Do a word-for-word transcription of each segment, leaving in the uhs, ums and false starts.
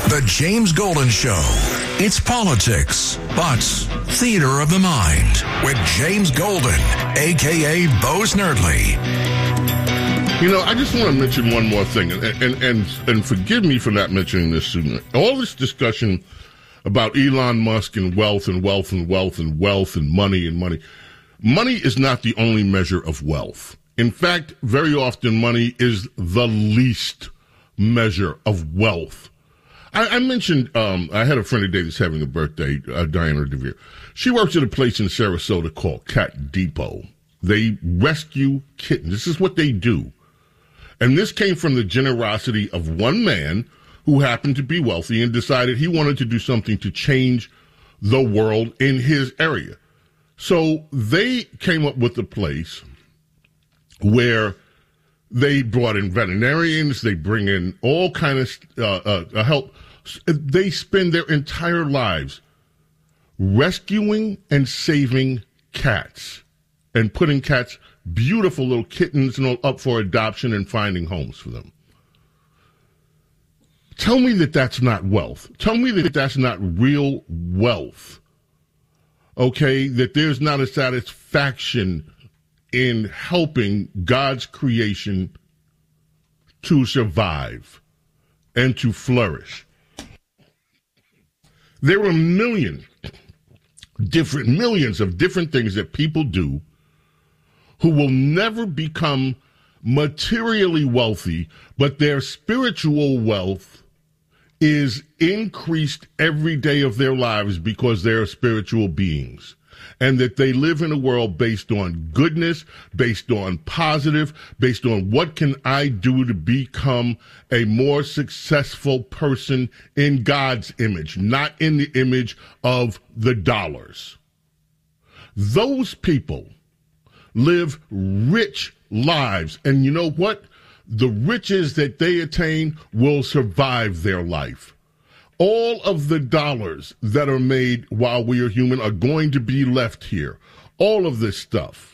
The James Golden Show. It's politics, but theater of the mind with James Golden, a k a. Bo Snerdley. You know, I just want to mention one more thing, and and and, and forgive me for not mentioning this sooner. All this discussion about Elon Musk and wealth and wealth and wealth and wealth and money and money. Money is not the only measure of wealth. In fact, very often money is the least measure of wealth. I, I mentioned, um, I had a friend today that's having a birthday, uh, Diana DeVere. She works at a place in Sarasota called Cat Depot. They rescue kittens. This is what they do. And this came from the generosity of one man who happened to be wealthy and decided he wanted to do something to change the world in his area. So they came up with a place where they brought in veterinarians, they bring in all kind of uh, uh, help. They spend their entire lives rescuing and saving cats and putting cats, beautiful little kittens, and all up for adoption and finding homes for them. Tell me that that's not wealth. Tell me that that's not real wealth. Okay, that there's not a satisfaction in helping God's creation to survive and to flourish. There are millions, different millions of different things that people do who will never become materially wealthy, but their spiritual wealth is increased every day of their lives because they are spiritual beings. And that they live in a world based on goodness, based on positive, based on what can I do to become a more successful person in God's image, not in the image of the dollars. Those people live rich lives. And you know what? The riches that they attain will survive their life. All of the dollars that are made while we are human are going to be left here. All of this stuff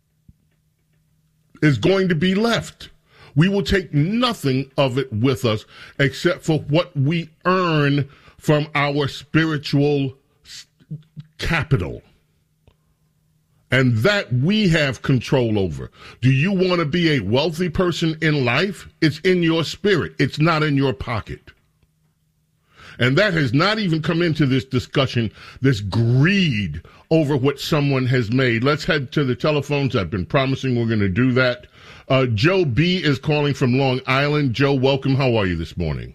is going to be left. We will take nothing of it with us except for what we earn from our spiritual capital. And that we have control over. Do you want to be a wealthy person in life? It's in your spirit. It's not in your pocket. And that has not even come into this discussion, this greed over what someone has made. Let's head to the telephones. I've been promising we're going to do that. Uh, Joe B. is calling from Long Island. Joe, welcome. How are you this morning?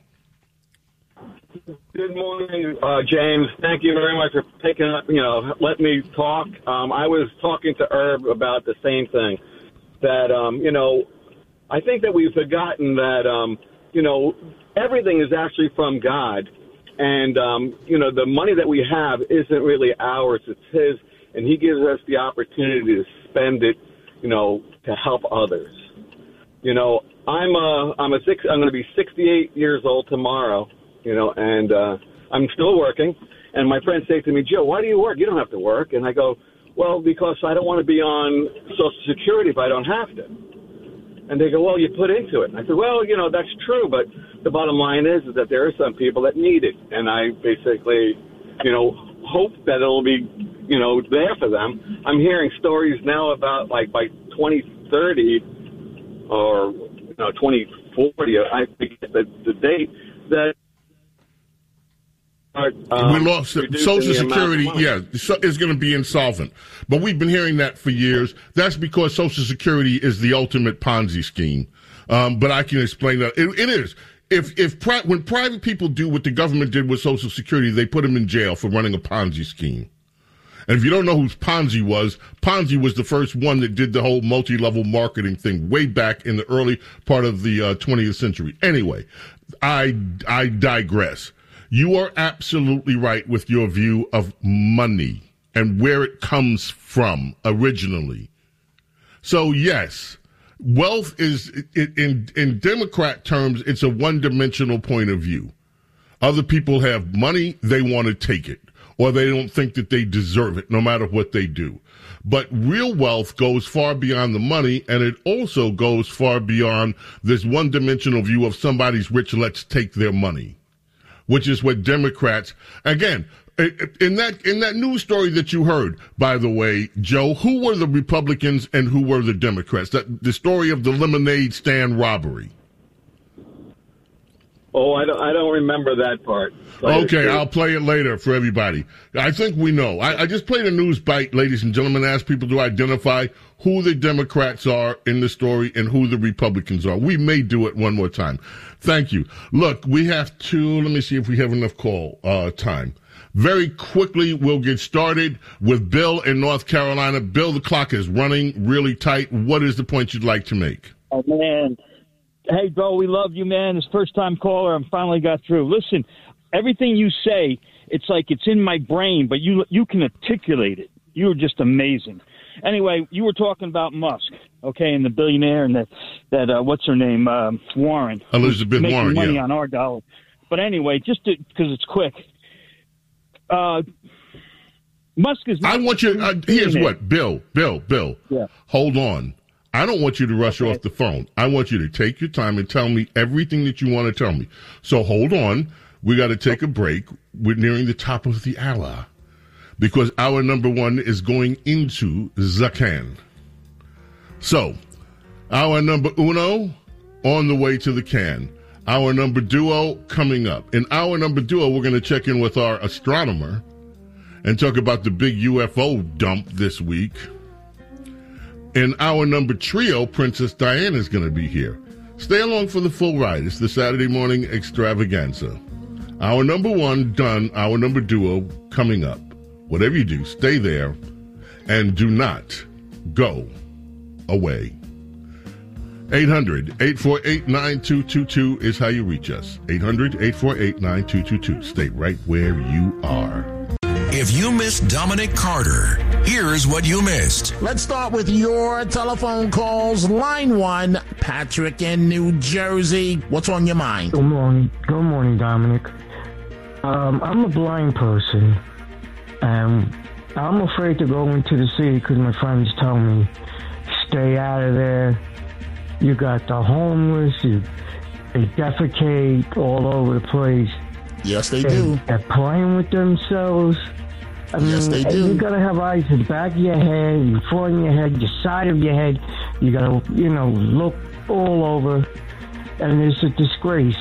Good morning, uh, James. Thank you very much for taking up, you know, let me talk. Um, I was talking to Herb about the same thing, that, um, you know, I think that we've forgotten that, um, you know, everything is actually from God. And, um, you know, the money that we have isn't really ours. It's his. And he gives us the opportunity to spend it, you know, to help others. You know, I'm a, I'm a six, I'm going to be sixty-eight years old tomorrow, you know, and uh, I'm still working. And my friends say to me, Joe, why do you work? You don't have to work. And I go, well, because I don't want to be on Social Security if I don't have to. And they go, well, you put into it. And I said, well, you know, that's true, but the bottom line is, is that there are some people that need it. And I basically, you know, hope that it'll be, you know, there for them. I'm hearing stories now about, like, by twenty thirty or, you know, twenty forty, I forget the, the date, that Um, we lost Social Security, yeah, is going to be insolvent. But we've been hearing that for years. That's because Social Security is the ultimate Ponzi scheme. Um, but I can explain that. It, it is. If if pri- when private people do what the government did with Social Security, they put them in jail for running a Ponzi scheme. And if you don't know who Ponzi was, Ponzi was the first one that did the whole multi-level marketing thing way back in the early part of the uh, twentieth century. Anyway, I I digress. You are absolutely right with your view of money and where it comes from originally. So, yes, wealth is, in, in Democrat terms, it's a one-dimensional point of view. Other people have money, they want to take it, or they don't think that they deserve it, no matter what they do. But real wealth goes far beyond the money, and it also goes far beyond this one-dimensional view of somebody's rich, let's take their money. which is what Democrats, again, in that in that news story that you heard, by the way, Joe, who were the Republicans and who were the Democrats? That the story of the lemonade stand robbery. Oh, I don't, I don't remember that part. Okay, I'll play it later for everybody. I think we know. I, I just played a news bite, ladies and gentlemen, asked people to identify who the Democrats are in the story and who the Republicans are. We may do it one more time. Thank you. Look, we have to, let me see if we have enough call uh, time. Very quickly, we'll get started with Bill in North Carolina. Bill, the clock is running really tight. What is the point you'd like to make? Oh, man. Hey, Bill, we love you, man. This first-time caller, I finally got through. Listen, everything you say, it's like it's in my brain, but you you can articulate it. You were just amazing. Anyway, you were talking about Musk, okay, and the billionaire and that, that uh, what's her name, um, Warren. Elizabeth making Warren, money yeah. on our dollar. But anyway, just because it's quick, uh, Musk is not... I want you, uh, here's what, Bill, Bill, Bill, yeah. Hold on. I don't want you to rush okay. off the phone. I want you to take your time and tell me everything that you want to tell me. So hold on. We got to take a break. We're nearing the top of the hour because hour number one is going into Zakan. So, hour number uno on the way to the can. Hour number duo coming up. In hour number duo, we're going to check in with our astronomer and talk about the big U F O dump this week. In our number trio, Princess Diana is going to be here. Stay along for the full ride. It's the Saturday morning extravaganza. Our number one done, our number duo coming up. Whatever you do, stay there and do not go away. eight hundred, eight four eight, nine two two two is how you reach us. eight hundred, eight four eight, nine two two two. Stay right where you are. If you missed Dominic Carter, here's what you missed. Let's start with your telephone calls. Line one, Patrick in New Jersey. What's on your mind? Good morning. Good morning, Dominic. Um, I'm a blind person, and I'm afraid to go into the city because my friends tell me, stay out of there. You got the homeless, you, they defecate all over the place. Yes, they, they do. They're playing with themselves. I yes, mean, they do. You gotta have eyes in the back of your head, in front of your head, your side of your head. You gotta, you know, look all over, and it's a disgrace.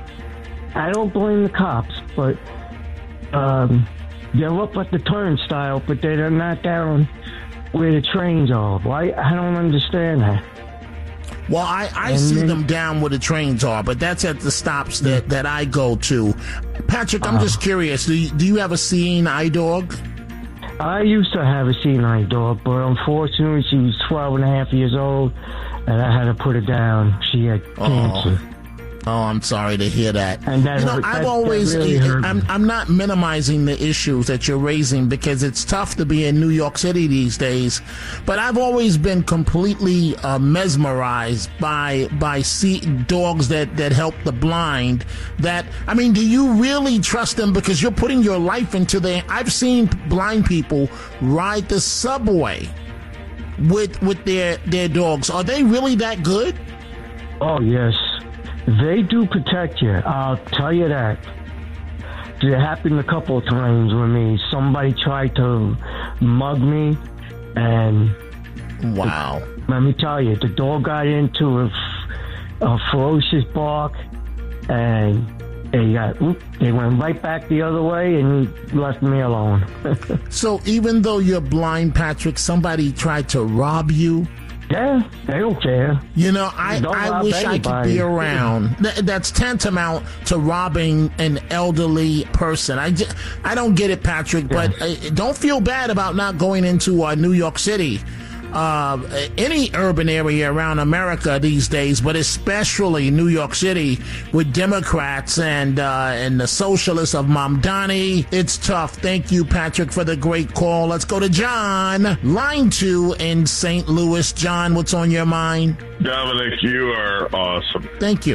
I don't blame the cops, but um, they're up at the turnstile, but they're not down where the trains are. Why? I don't understand that. Well, I, I and see then, them down where the trains are, but that's at the stops that, that I go to. Patrick, I'm uh, just curious. Do you, do you have a seeing eye dog? I used to have a seeing eye dog, but unfortunately she was twelve and a half years old, and I had to put her down. She had cancer. Oh. Oh, I'm sorry to hear that. And that you know, hurt, I've that, always, that really hurt I'm, me. I'm not minimizing the issues that you're raising because it's tough to be in New York City these days. But I've always been completely uh, mesmerized by by see, dogs that, that help the blind. That I mean, do you really trust them because you're putting your life into their? I've seen blind people ride the subway with with their their dogs. Are they really that good? Oh yes. They do protect you, I'll tell you that. It happened a couple of times with me. Somebody tried to mug me, and... Wow. The, let me tell you, the dog got into a, a ferocious bark, and they got, whoop, they went right back the other way, and he left me alone. So even though you're blind, Patrick, somebody tried to rob you? Yeah, they don't care. You know, I, I wish anybody. I could be around. Th- that's tantamount to robbing an elderly person. I, just, I don't get it, Patrick, yeah. but uh, don't feel bad about not going into uh, New York City. Uh, any urban area around America these days, but especially New York City with Democrats and uh, and the socialists of Mamdani. It's tough. Thank you, Patrick, for the great call. Let's go to John, line two in Saint Louis. John, what's on your mind? Dominic, you are awesome. Thank you.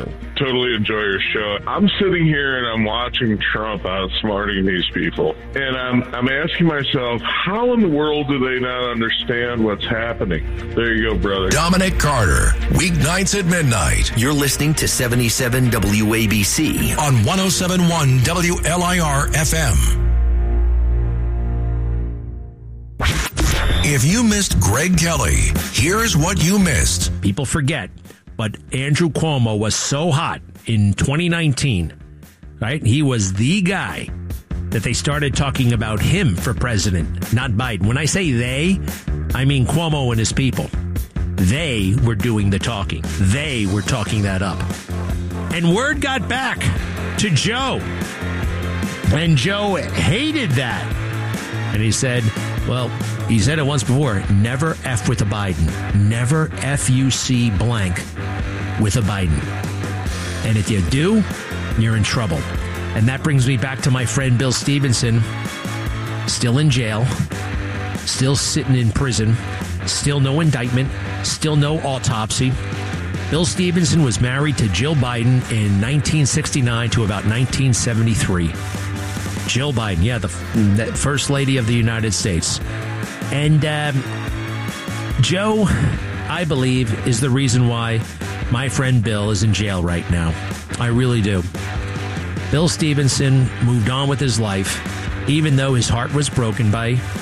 totally enjoy your show. I'm sitting here and I'm watching Trump outsmarting these people. And I'm, I'm asking myself, how in the world do they not understand what's happening? There you go, brother. Dominic Carter, weeknights at midnight. You're listening to seventy-seven W A B C on one oh seven point one W L I R F M. If you missed Greg Kelly, here's what you missed. People forget, but Andrew Cuomo was so hot in twenty nineteen, right? He was the guy that they started talking about him for president, not Biden. When I say they, I mean Cuomo and his people. They were doing the talking. They were talking that up. And word got back to Joe. And Joe hated that. And he said, well, he said it once before, never F with a Biden. Never F U C blank with a Biden. And if you do, you're in trouble. And that brings me back to my friend Bill Stevenson, still in jail, still sitting in prison, still no indictment, still no autopsy. Bill Stevenson was married to Jill Biden in nineteen sixty-nine to about nineteen seventy-three. Jill Biden, yeah, the, the First Lady of the United States. And um, Joe, I believe, is the reason why my friend Bill is in jail right now. I really do. Bill Stevenson moved on with his life, even though his heart was broken by